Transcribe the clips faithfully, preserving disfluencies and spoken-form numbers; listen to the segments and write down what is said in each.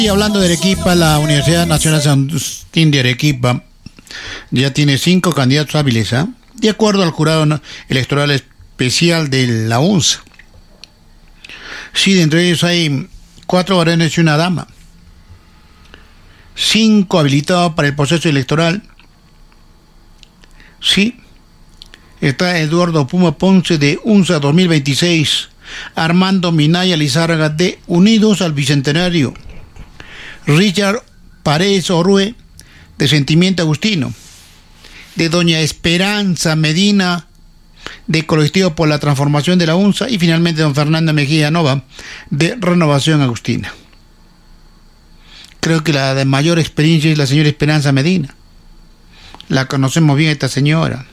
Y hablando de Arequipa, la Universidad Nacional San Agustín de Arequipa ya tiene cinco candidatos hábiles, ¿eh? De acuerdo al jurado electoral especial de la UNSA. Sí, de entre ellos hay cuatro varones y una dama. Cinco habilitados para el proceso electoral. Sí. Está Eduardo Puma Ponce de UNSA dos mil veintiséis. Armando Minaya Lizárraga de Unidos al Bicentenario. Richard Paredes Orue de Sentimiento Agustino. De Doña Esperanza Medina de Colectivo por la Transformación de la UNSA. Y finalmente don Fernando Mejía Nova de Renovación Agustina. Creo que la de mayor experiencia es la señora Esperanza Medina. La conocemos bien esta señora.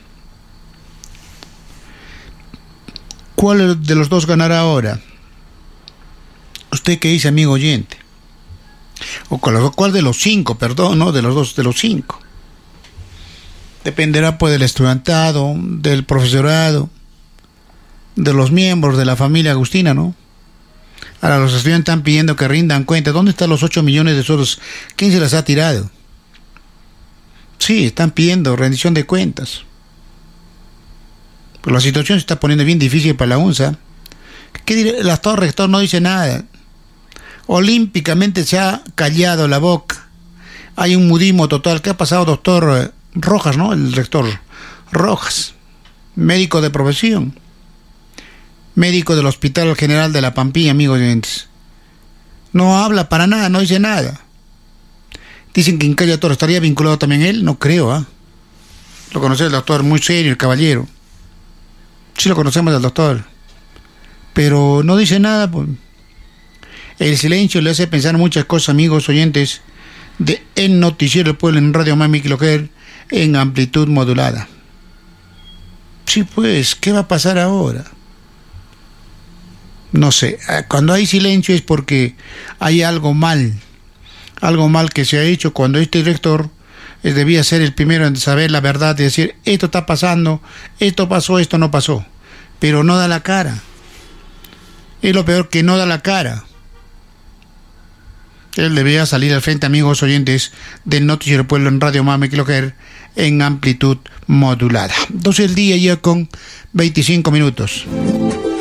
¿Cuál de los dos ganará ahora? ¿Usted qué dice, amigo oyente? O cuál de los cinco, perdón, no, de los dos, de los cinco. Dependerá pues del estudiantado, del profesorado, de los miembros de la familia agustina, ¿no? Ahora los estudiantes están pidiendo que rindan cuenta. ¿Dónde están los ocho millones de soles? ¿Quién se las ha tirado? Sí, están pidiendo rendición de cuentas. Pero la situación se está poniendo bien difícil para la UNSA. ¿Qué diré? El actual rector no dice nada. Olímpicamente se ha callado la boca. Hay un mudismo total. ¿Qué ha pasado, doctor Rojas, no? El rector Rojas, médico de profesión, médico del Hospital General de la Pampilla, amigos oyentes. No habla para nada, no dice nada. Dicen que Incaya Toro estaría vinculado también él. No creo, ¿ah? ¿eh? Lo conoce el doctor, muy serio, el caballero. Sí lo conocemos al doctor. Pero no dice nada, pues. El silencio le hace pensar muchas cosas, amigos oyentes, de El Noticiero del Pueblo en Radio Mami Kiloher en amplitud modulada. Sí, pues, ¿qué va a pasar ahora? No sé, cuando hay silencio es porque hay algo mal, algo mal que se ha hecho. Cuando este director eh, debía ser el primero en saber la verdad y decir, esto está pasando, esto pasó, esto no pasó, pero no da la cara. Es lo peor, que no da la cara. Él debía salir al frente, amigos oyentes, del Noticiero Pueblo en Radio Mame Kiloher en amplitud modulada. doce del día ya con veinticinco minutos.